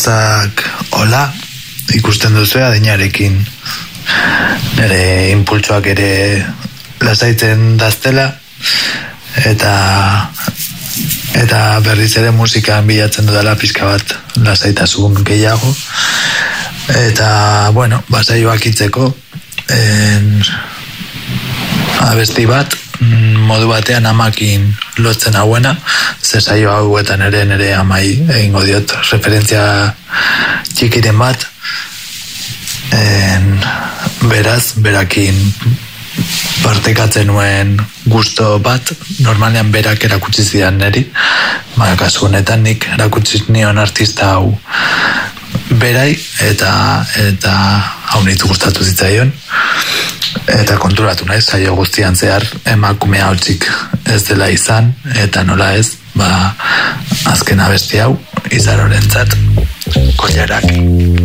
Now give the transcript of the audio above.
gauzak hola ikusten duzu adinarekin nire impultsoak ere lasaitzen daztela eta berriz ere musikan bilatzen dudala pixka bat lasaitasun gehiago eta bueno, saioak itzeko abesti bat modu batean amakin lotzen hauena, ze saio hauetan ere nire amai egingo diot referentzia txikiren bat beraz, berakin partekatzen nuen gusto bat, normalean berak erakutsi zidan niri, kasu honetan nik erakutsi nion artista hau berai eta hau nitu gustatu zitzaion eta konturatu naiz saio guztian zehar emakumea hotzik ez dela izan eta nola ez azken abesti hau Izarorentzat Kollarak.